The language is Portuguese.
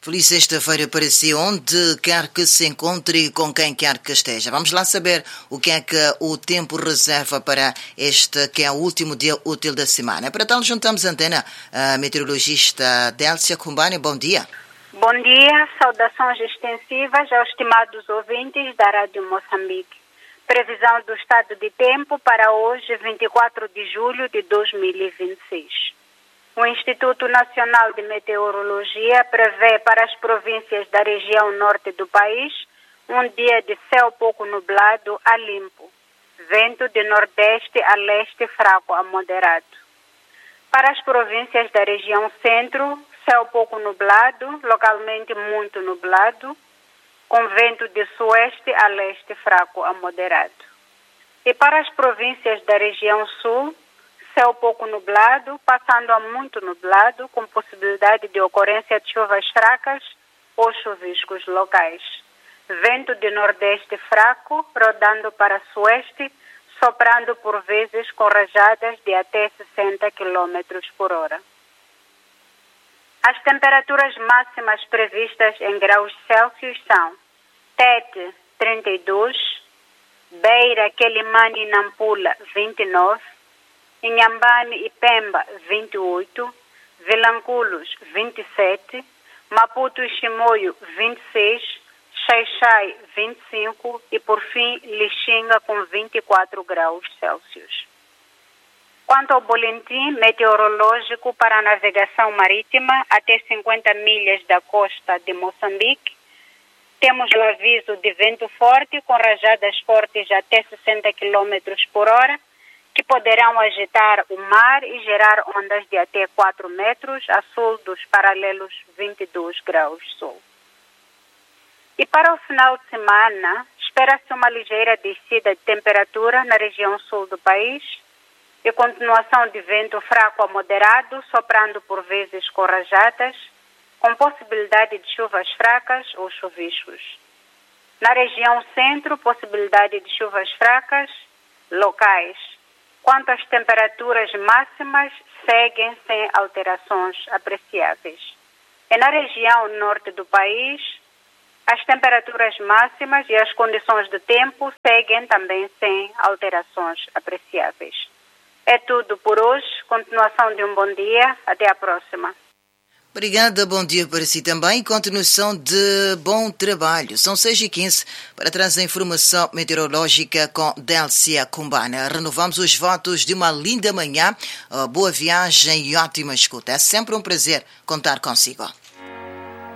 Feliz sexta-feira para si, onde quer que se encontre e com quem quer que esteja. Vamos lá saber o que é que o tempo reserva para este, que é o último dia útil da semana. Para tal, juntamos a antena a meteorologista Délcia Kumbane. Bom dia. Bom dia, saudações extensivas aos estimados ouvintes da Rádio Moçambique. Previsão do estado de tempo para hoje, 24 de julho de 2026. O Instituto Nacional de Meteorologia prevê para as províncias da região norte do país um dia de céu pouco nublado a limpo, vento de nordeste a leste fraco a moderado. Para as províncias da região centro, céu pouco nublado, localmente muito nublado, com vento de sueste a leste fraco a moderado. E para as províncias da região sul, céu pouco nublado, passando a muito nublado, com possibilidade de ocorrência de chuvas fracas ou chuviscos locais. Vento de nordeste fraco, rodando para sueste, soprando por vezes com rajadas de até 60 km por hora. As temperaturas máximas previstas em graus Celsius são Tete, 32, Beira, Quelimane e Nampula, 29, Inhambane e Pemba, 28, Vilanculos, 27, Maputo e Chimoio, 26, Xai-Xai, 25 e, por fim, Lixinga com 24 graus Celsius. Quanto ao boletim meteorológico para a navegação marítima até 50 milhas da costa de Moçambique, temos o aviso de vento forte com rajadas fortes até 60 km por hora, que poderão agitar o mar e gerar ondas de até 4 metros a sul dos paralelos 22 graus sul. E para o final de semana, espera-se uma ligeira descida de temperatura na região sul do país e continuação de vento fraco a moderado, soprando por vezes com rajadas, com possibilidade de chuvas fracas ou chuviscos. Na região centro, possibilidade de chuvas fracas locais. Quanto às temperaturas máximas, seguem sem alterações apreciáveis. E na região norte do país, as temperaturas máximas e as condições do tempo seguem também sem alterações apreciáveis. É tudo por hoje. Continuação de um bom dia. Até a próxima. Obrigada, bom dia para si também e continuação de bom trabalho. São 6h15 para trazer a informação meteorológica com Délcia Kumbane. Renovamos os votos de uma linda manhã, boa viagem e ótima escuta. É sempre um prazer contar consigo.